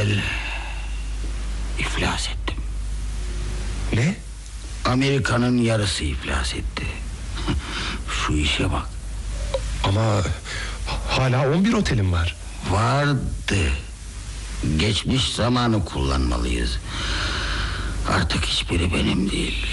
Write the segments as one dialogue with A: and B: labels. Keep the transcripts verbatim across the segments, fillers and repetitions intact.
A: Abel, iflas ettim.
B: Ne?
A: Amerika'nın yarısı iflas etti. Şu işe bak.
B: Ama hala on bir otelim var.
A: Vardı. Geçmiş zamanı kullanmalıyız. Artık hiçbiri benim değil.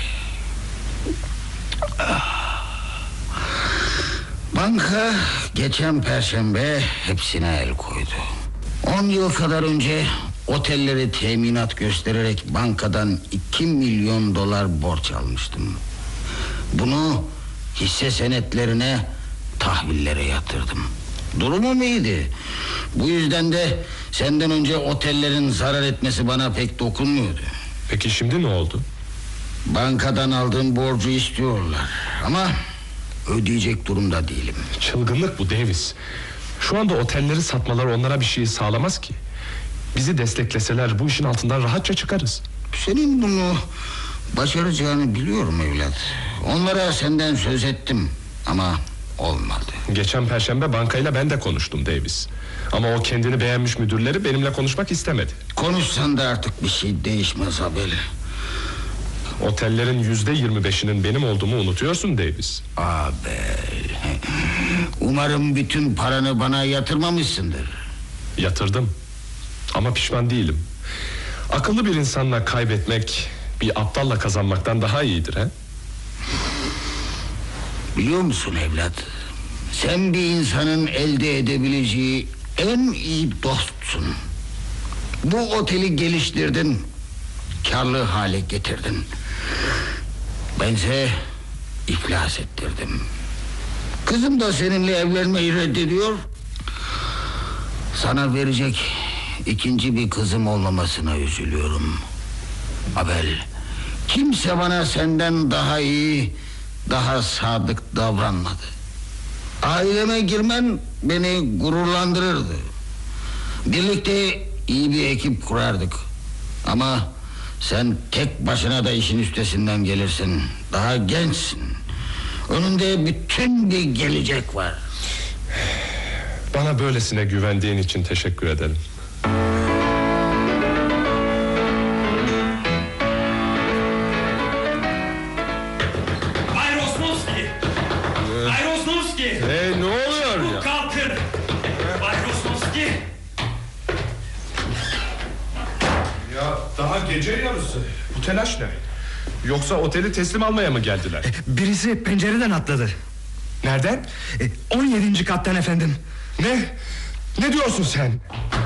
A: Banka geçen perşembe hepsine el koydu. On yıl kadar önce otelleri teminat göstererek bankadan iki milyon dolar borç almıştım. Bunu hisse senetlerine, tahvillere yatırdım. Durumum iyiydi. Bu yüzden de senden önce otellerin zarar etmesi bana pek dokunmuyordu.
B: Peki şimdi ne oldu?
A: Bankadan aldığım borcu istiyorlar ama ödeyecek durumda değilim.
B: Çılgınlık bu Davis. Şu anda otelleri satmaları onlara bir şey sağlamaz ki. Bizi destekleseler bu işin altından rahatça çıkarız.
A: Senin bunu başaracağını biliyorum evlat. Onlara senden söz ettim ama olmadı.
B: Geçen perşembe bankayla ben de konuştum Davis. Ama o kendini beğenmiş müdürleri benimle konuşmak istemedi.
A: Konuşsan da artık bir şey değişmez Abel.
B: Otellerin yüzde yirmi beşinin benim olduğumu unutuyorsun Davis.
A: Abel, umarım bütün paranı bana yatırmamışsındır.
B: Yatırdım. Ama pişman değilim. Akıllı bir insanla kaybetmek bir aptalla kazanmaktan daha iyidir he?
A: Biliyor musun evlat? Sen bir insanın elde edebileceği en iyi dostsun. Bu oteli geliştirdin, karlı hale getirdin. Bense iflas ettirdim. Kızım da seninle evlenmeyi reddediyor. Sana verecek ikinci bir kızım olmamasına üzülüyorum. Abel, kimse bana senden daha iyi, daha sadık davranmadı. Aileme girmen beni gururlandırırdı. Birlikte iyi bir ekip kurardık. Ama sen tek başına da işin üstesinden gelirsin. Daha gençsin. Önünde bütün bir gelecek var.
B: Bana böylesine güvendiğin için teşekkür ederim.
C: Bay Rosnovski! Bay Rosnovski!
B: Hey, ne oluyor ya?
C: Kalkın! Bay Rosnovski!
B: Ya daha gece yarısı. Bu telaş ne? Yoksa oteli teslim almaya mı geldiler?
D: Birisi pencereden atladı.
B: Nereden?
D: on yedinci kattan efendim.
B: Ne? Ne diyorsun sen?